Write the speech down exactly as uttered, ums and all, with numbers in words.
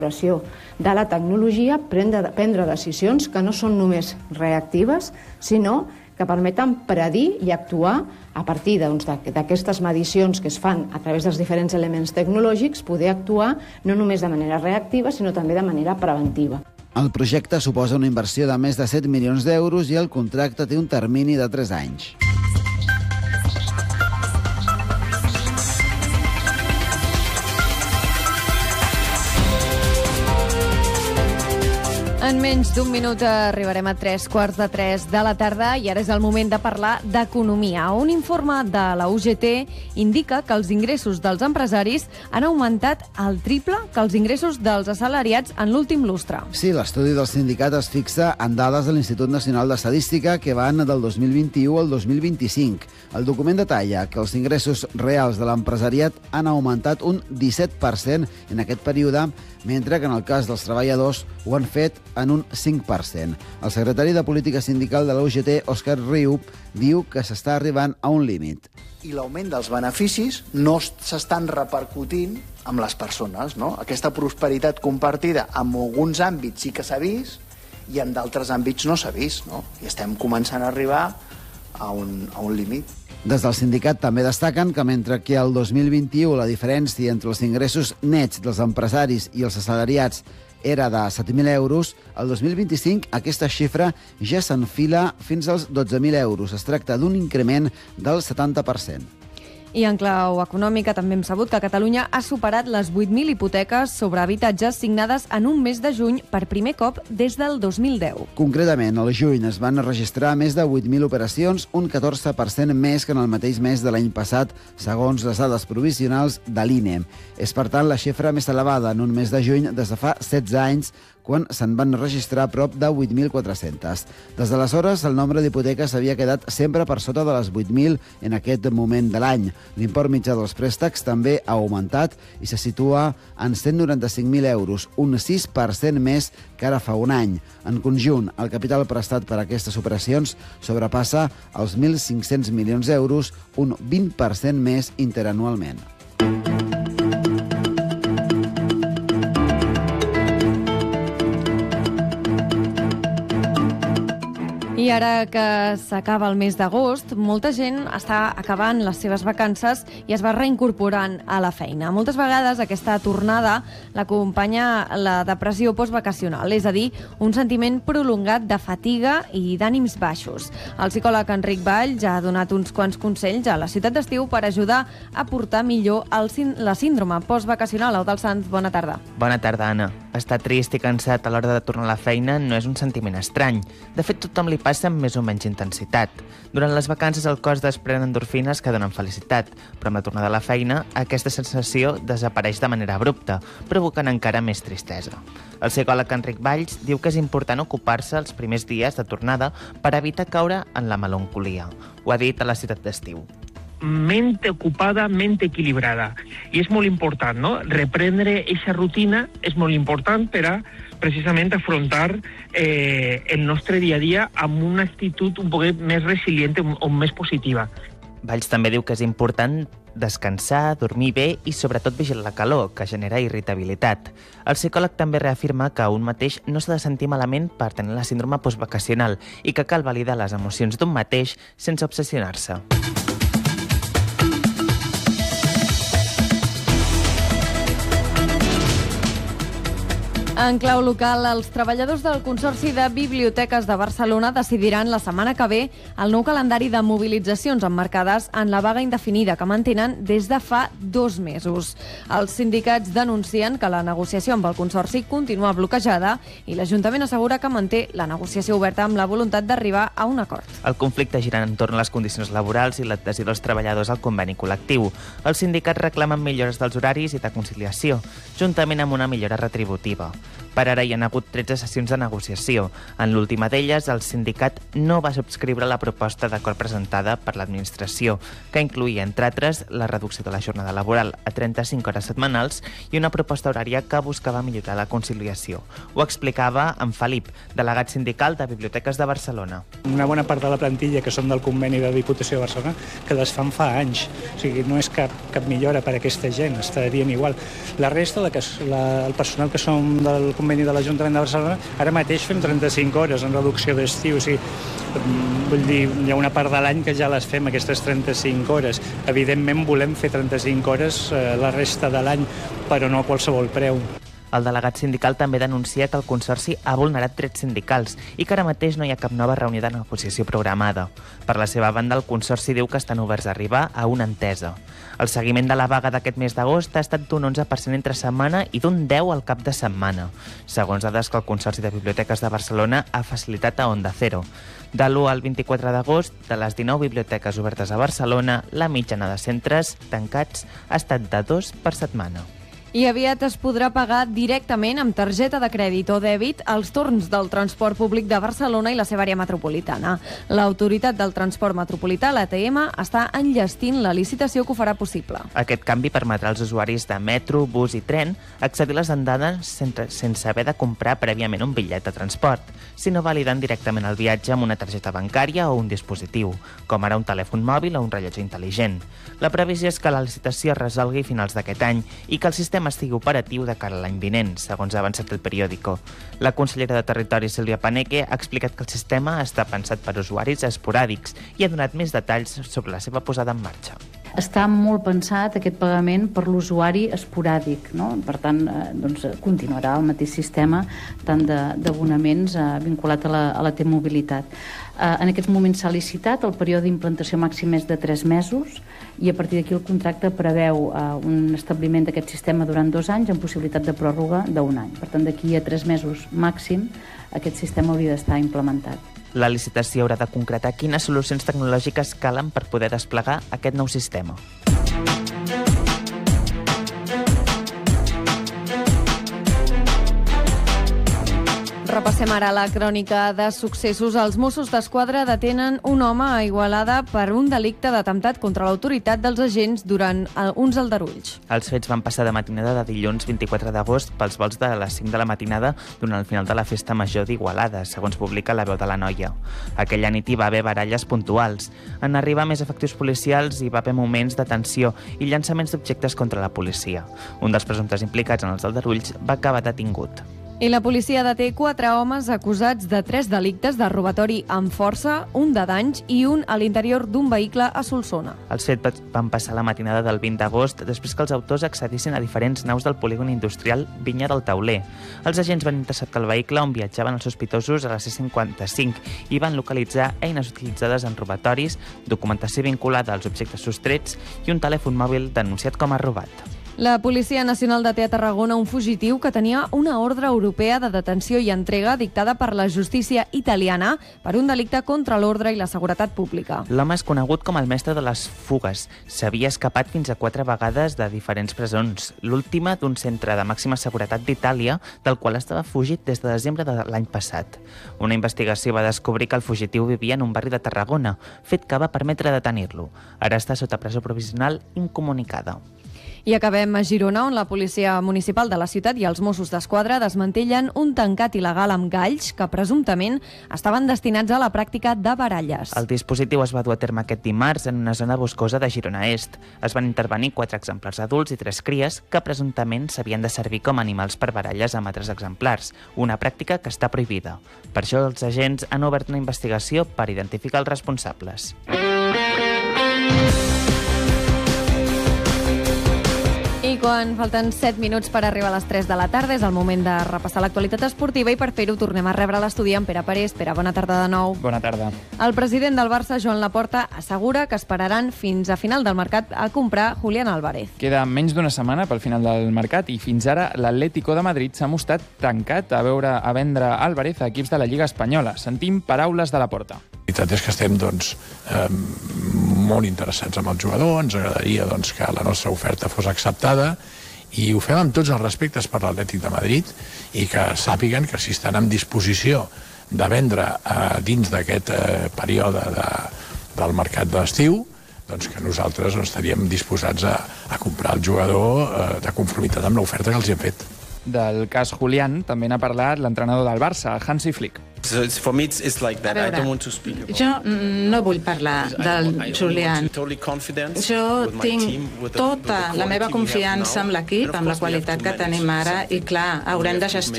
de la tecnologia, prendre, prendre decisions que no són només reactives, sinó que permeten predir i actuar a partir doncs, d'aquestes medicions que es fan a través dels diferents elements tecnològics, poder actuar no només de manera reactiva, sinó també de manera preventiva. El projecte suposa una inversió de més de set milions d'euros i el contracte té un termini de tres anys. En menys d'un minut arribarem a tres quarts de tres de la tarda i ara és el moment de parlar d'economia. Un informe de la U G T indica que els ingressos dels empresaris han augmentat el triple que els ingressos dels assalariats en l'últim lustre. Sí, l'estudi del sindicat es fixa en dades de l'Institut Nacional d'Estadística que van del dos mil vint-i-u al dos mil vint-i-cinc. El document detalla que els ingressos reals de l'empresariat han augmentat un disset per cent en aquest període, mentre que en el cas dels treballadors ho han fet en un cinc per cent. El secretari de Política Sindical de la U G T, Òscar Riu, diu que s'està arribant a un límit. I l'augment dels beneficis no s'estan repercutint amb les persones, no? Aquesta prosperitat compartida en alguns àmbits sí que s'ha vist i en d'altres àmbits no s'ha vist, no? I estem començant a arribar a un, a un límit. Des del sindicat també destaquen que mentre que el dos mil vint-i-u la diferència entre els ingressos nets dels empresaris i els assalariats era de set mil euros, el dos mil vint-i-cinc aquesta xifra ja s'enfila fins als dotze mil euros. Es tracta d'un increment del setanta per cent. I en clau econòmica també hem sabut que Catalunya ha superat les vuit mil hipoteques sobre habitatges signades en un mes de juny per primer cop des del dos mil deu. Concretament, al juny es van registrar més de vuit mil operacions, un catorze per cent més que en el mateix mes de l'any passat, segons les dades provisionals de l'I N E. És, per tant, la xifra més elevada en un mes de juny des de fa setze anys, quan se'n van registrar prop de vuit mil quatre-cents. Des d'aleshores, el nombre d'hipoteques havia quedat sempre per sota de les vuit mil en aquest moment de l'any. L'import mitjà dels préstecs també ha augmentat i se situa en cent noranta-cinc mil euros, un sis per cent més que ara fa un any. En conjunt, el capital prestat per a aquestes operacions sobrepassa els mil cinc-cents milions d'euros, un vint per cent més interanualment. I ara que s'acaba el mes d'agost, molta gent està acabant les seves vacances i es va reincorporant a la feina. Moltes vegades aquesta tornada l'acompanya la depressió postvacacional, és a dir, un sentiment prolongat de fatiga i d'ànims baixos. El psicòleg Enric Vall ja ha donat uns quants consells a la ciutat d'estiu per ajudar a portar millor el, la síndrome postvacacional. Eudald Sanz, bona tarda. Bona tarda, Anna. Estar trist i cansat a l'hora de tornar a la feina no és un sentiment estrany. De fet, tothom li passa amb més o menys intensitat. Durant les vacances el cos desprèn endorfines que donen felicitat, però amb la tornada a la feina aquesta sensació desapareix de manera abrupta, provocant encara més tristesa. El psicòleg Enric Valls diu que és important ocupar-se els primers dies de tornada per evitar caure en la melancolia. Ho ha dit a la ciutat d'estiu. Mente ocupada, mente equilibrada. I és molt important, no? Reprendre aquesta rutina és molt important per a precisament afrontar eh, el nostre dia a dia amb una actitud un poc més resilient o més positiva. Valls també diu que és important descansar, dormir bé i sobretot vigilar la calor, que genera irritabilitat. El psicòleg també reafirma que un mateix no s'ha de sentir malament per tenir la síndrome postvacacional i que cal validar les emocions d'un mateix sense obsessionar-se. En clau local, els treballadors del Consorci de Biblioteques de Barcelona decidiran la setmana que ve el nou calendari de mobilitzacions emmarcades en la vaga indefinida que mantenen des de fa dos mesos. Els sindicats denuncien que la negociació amb el Consorci continua bloquejada i l'Ajuntament assegura que manté la negociació oberta amb la voluntat d'arribar a un acord. El conflicte gira entorn a les condicions laborals i l'adhesió dels treballadors al conveni col·lectiu. Els sindicats reclamen millores dels horaris i de conciliació, juntament amb una millora retributiva. Per ara hi ha hagut tretze sessions de negociació. En l'última d'elles, el sindicat no va subscriure la proposta d'acord presentada per l'administració, que incloïa, entre altres, la reducció de la jornada laboral a trenta-cinc hores setmanals i una proposta horària que buscava millorar la conciliació. Ho explicava en Felip, delegat sindical de Biblioteques de Barcelona. Una bona part de la plantilla, que són del conveni de Diputació de Barcelona, que les fan fa anys. O sigui, no és cap, cap millora per a aquesta gent, està dient igual. La resta, la que, la, el personal que som del conveni de l'Ajuntament de Barcelona, ara mateix fem trenta-cinc hores en reducció d'estiu. O sigui, vull dir, hi ha una part de l'any que ja les fem, aquestes trenta-cinc hores. Evidentment volem fer trenta-cinc hores eh, la resta de l'any, però no a qualsevol preu. El delegat sindical també denuncia que el Consorci ha vulnerat drets sindicals i que ara mateix no hi ha cap nova reunió de negociació programada. Per la seva banda, el Consorci diu que estan oberts a arribar a una entesa. El seguiment de la vaga d'aquest mes d'agost ha estat d'un onze per cent entre setmana i d'un deu al cap de setmana, segons dades que el Consorci de Biblioteques de Barcelona ha facilitat a Onda Cero. De l'u al vint-i-quatre d'agost, de les dinou biblioteques obertes a Barcelona, la mitjana de centres tancats ha estat de dos per setmana. I aviat es podrà pagar directament amb targeta de crèdit o dèbit els torns del transport públic de Barcelona i la seva àrea metropolitana. L'Autoritat del Transport Metropolità, l'A T M, està enllestint la licitació que ho farà possible. Aquest canvi permetrà als usuaris de metro, bus i tren accedir a les andades sense haver de comprar prèviament un bitllet de transport, sinó validant directament el viatge amb una targeta bancària o un dispositiu, com ara un telèfon mòbil o un rellotge intel·ligent. La previsió és que la licitació es resolgui a finals d'aquest any i que el sistema estigui operatiu de cara a l'any vinent, segons ha avançat el periòdico. La consellera de Territori, Sílvia Paneque, ha explicat que el sistema està pensat per usuaris esporàdics i ha donat més detalls sobre la seva posada en marxa. Està molt pensat aquest pagament per l'usuari esporàdic, no? Per tant, eh, doncs, continuarà el mateix sistema tant d'abonaments eh, vinculat a la, a la T-mobilitat. Eh, en aquests moments s'ha licitat, el període d'implantació màxim és de tres mesos i a partir d'aquí el contracte preveu eh, un establiment d'aquest sistema durant dos anys amb possibilitat de pròrroga d'un any. Per tant, d'aquí a tres mesos màxim aquest sistema hauria d'estar implementat. La licitació haurà de concretar quines solucions tecnològiques calen per poder desplegar aquest nou sistema. Repassem ara la crònica de successos. Els Mossos d'Esquadra detenen un home a Igualada per un delicte d'atemptat contra l'autoritat dels agents durant uns aldarulls. Els fets van passar de matinada de dilluns vint-i-quatre d'agost pels vols de les cinc de la matinada durant el final de la festa major d'Igualada, segons publica La Veu de la Noia. Aquella nit hi va haver baralles puntuals. En arribar més efectius policials hi va haver moments de tensió i llançaments d'objectes contra la policia. Un dels presumptes implicats en els aldarulls va acabar detingut. I la policia deté quatre homes acusats de tres delictes de robatori amb força, un de danys i un a l'interior d'un vehicle a Solsona. Els fets van passar la matinada del vint d'agost després que els autors accedissin a diferents naus del polígon industrial Vinya del Tauler. Els agents van interceptar el vehicle on viatjaven els sospitosos a la C cinquanta-cinc i van localitzar eines utilitzades en robatoris, documentació vinculada als objectes sostrets i un telèfon mòbil denunciat com a robat. La Policia Nacional deté a Tarragona un fugitiu que tenia una ordre europea de detenció i entrega dictada per la justícia italiana per un delicte contra l'ordre i la seguretat pública. L'home és conegut com el mestre de les fugues. S'havia escapat fins a quatre vegades de diferents presons, l'última d'un centre de màxima seguretat d'Itàlia, del qual estava fugit des de desembre de l'any passat. Una investigació va descobrir que el fugitiu vivia en un barri de Tarragona, fet que va permetre detenir-lo. Ara està sota presó provisional incomunicada. I acabem a Girona, on la policia municipal de la ciutat i els Mossos d'Esquadra desmantellen un tancat il·legal amb galls que presumptament estaven destinats a la pràctica de baralles. El dispositiu es va dur a terme aquest dimarts en una zona boscosa de Girona Est. Es van intervenir quatre exemplars adults i tres cries que presumptament s'havien de servir com a animals per baralles amb altres exemplars, una pràctica que està prohibida. Per això els agents han obert una investigació per identificar els responsables. I quan falten set minuts per arribar a les tres de la tarda és el moment de repassar l'actualitat esportiva i per fer-ho tornem a rebre l'estudi en Pere Parés. Pere, bona tarda de nou. Bona tarda. El president del Barça, Joan Laporta, assegura que esperaran fins a final del mercat a comprar Julián Álvarez. Queda menys d'una setmana pel final del mercat i fins ara l'Atlético de Madrid s'ha mostrat tancat a veure a vendre Álvarez a equips de la Lliga Espanyola. Sentim paraules de Laporta. La veritat és que estem doncs, eh, molt interessats amb el jugador, ens agradaria doncs, que la nostra oferta fos acceptada I ho fem amb tots els respectes per l'Atlètic de Madrid i que sàpiguen que si estan en disposició de vendre eh, dins d'aquest eh, període de, del mercat d'estiu, doncs que nosaltres no estaríem disposats a, a comprar el jugador eh, de conformitat amb l'oferta que els hem fet. Del cas Julián també n'ha parlat l'entrenador del Barça, Hansi Flick. So it's, for me it's, it's like that. I don't want to speak about jo no vull parlar del Julián. Jo tinc tota la meva confiança amb l'equip, amb la qualitat que tenim ara, i clar, haurem de gestionar